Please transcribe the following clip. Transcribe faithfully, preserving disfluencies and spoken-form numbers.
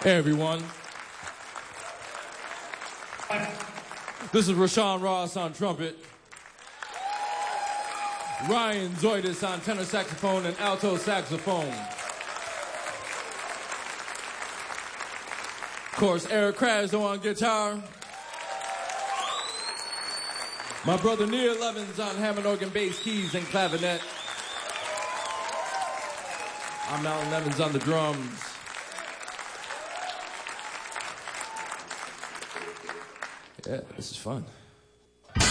Hey everyone. This is Rashawn Ross on trumpet. Ryan Zoidis on tenor saxophone and alto saxophone. Of course, Eric Krasno on guitar. My brother Neil Evans on Hammond organ, bass, keys, and clavinet. I'm Alan Evans on the drums. Yeah, this is fun.